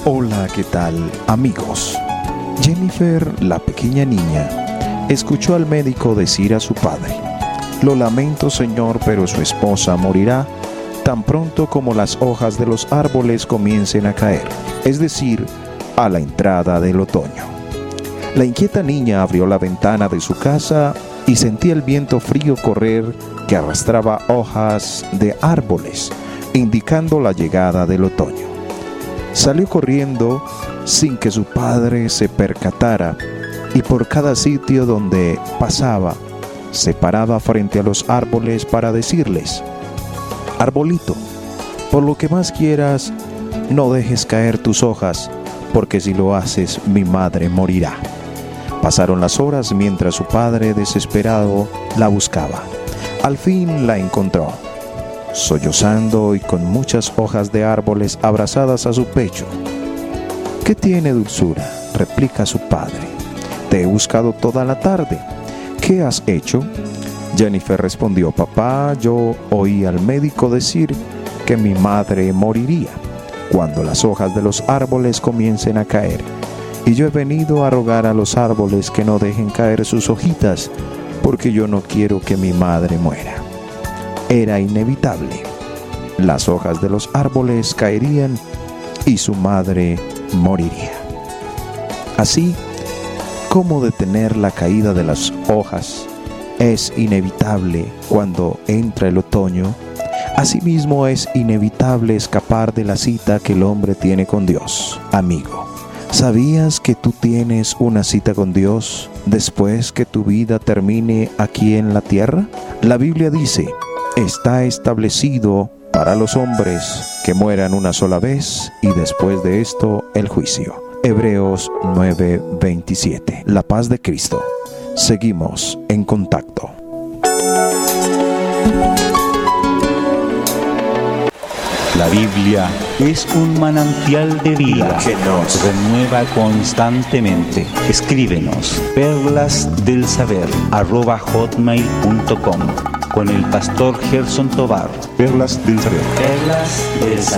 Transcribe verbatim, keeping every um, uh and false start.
Hola, ¿qué tal, amigos? Jennifer, la pequeña niña, escuchó al médico decir a su padre: «Lo lamento, señor, pero su esposa morirá tan pronto como las hojas de los árboles comiencen a caer, es decir, a la entrada del otoño». La inquieta niña abrió la ventana de su casa y sentía el viento frío correr que arrastraba hojas de árboles, indicando la llegada del otoño. Salió corriendo sin que su padre se percatara y por cada sitio donde pasaba se paraba frente a los árboles para decirles: «Arbolito, por lo que más quieras, no dejes caer tus hojas, porque si lo haces, mi madre morirá». Pasaron las horas mientras su padre, desesperado, la buscaba. Al fin la encontró, sollozando y con muchas hojas de árboles abrazadas a su pecho. «¿Qué tiene, dulzura?», replica su padre. «Te he buscado toda la tarde. ¿Qué has hecho?». Jennifer respondió: «Papá, yo oí al médico decir que mi madre moriría cuando las hojas de los árboles comiencen a caer, y yo he venido a rogar a los árboles que no dejen caer sus hojitas, porque yo no quiero que mi madre muera». Era inevitable. Las hojas de los árboles caerían y su madre moriría. Así como detener la caída de las hojas es inevitable cuando entra el otoño, asimismo es inevitable escapar de la cita que el hombre tiene con Dios. Amigo, ¿sabías que tú tienes una cita con Dios después que tu vida termine aquí en la tierra? La Biblia dice: «Está establecido para los hombres que mueran una sola vez y después de esto el juicio». Hebreos nueve veintisiete. La paz de Cristo. Seguimos en contacto. La Biblia es un manantial de vida que nos renueva constantemente. Escríbenos perlasdelsaber arroba hotmail punto com con el pastor Gerson Tovar. Perlas del Saber. Perlas del Saber.